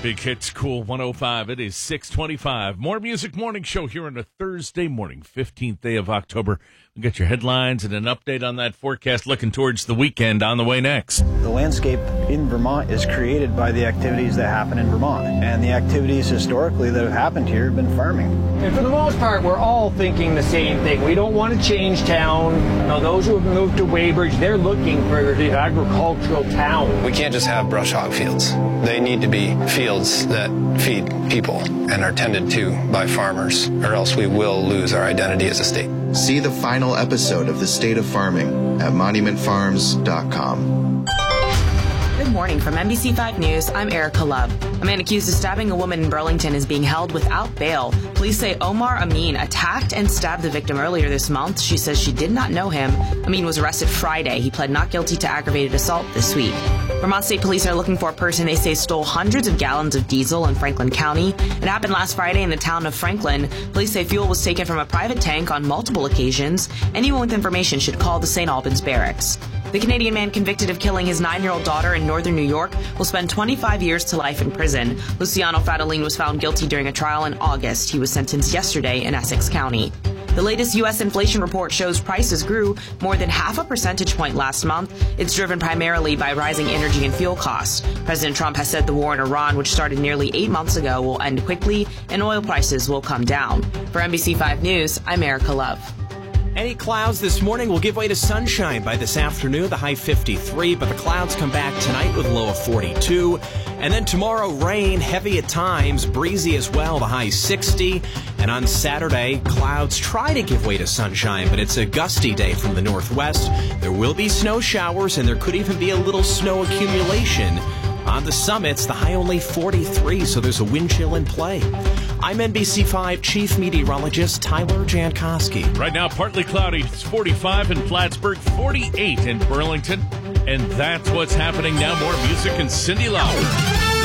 Big Hits Cool 105. It is 6:25. More Music Morning Show here on a Thursday morning, 15th day of October. We'll get your headlines and an update on that forecast looking towards the weekend on the way next. The landscape in Vermont is created by the activities that happen in Vermont. And the activities historically that have happened here have been farming. And for the most part, we're all thinking the same thing. We don't want to change town. You know, those who have moved to Weybridge, they're looking for the agricultural town. We can't just have brush hog fields. They need to be fields that feed people and are tended to by farmers, or else we will lose our identity as a state. See the final episode of The State of Farming at monumentfarms.com. Good morning from NBC5 News. I'm Erica Love. A man accused of stabbing a woman in Burlington is being held without bail. Police say Omar Amin attacked and stabbed the victim earlier this month. She says she did not know him. Amin was arrested Friday. He pled not guilty to aggravated assault this week. Vermont State Police are looking for a person they say stole hundreds of gallons of diesel in Franklin County. It happened last Friday in the town of Franklin. Police say fuel was taken from a private tank on multiple occasions. Anyone with information should call the St. Albans Barracks. The Canadian man convicted of killing his 9-year-old daughter in northern New York will spend 25 years to life in prison. Luciano Fadolin was found guilty during a trial in August. He was sentenced yesterday in Essex County. The latest U.S. inflation report shows prices grew more than half a percentage point last month. It's driven primarily by rising energy and fuel costs. President Trump has said the war in Iran, which started nearly 8 months ago, will end quickly and oil prices will come down. For NBC5 News, I'm Erica Love. Any clouds this morning will give way to sunshine by this afternoon, the high 53, but the clouds come back tonight with a low of 42. And then tomorrow, rain, heavy at times, breezy as well, the high 60. And on Saturday, clouds try to give way to sunshine, but it's a gusty day from the northwest. There will be snow showers, and there could even be a little snow accumulation. On the summits, the high only 43, so there's a wind chill in play. I'm NBC5 Chief Meteorologist Tyler Jankowski. Right now, partly cloudy. It's 45 in Plattsburgh, 48 in Burlington. And that's what's happening now. More music and Cindy Lauper.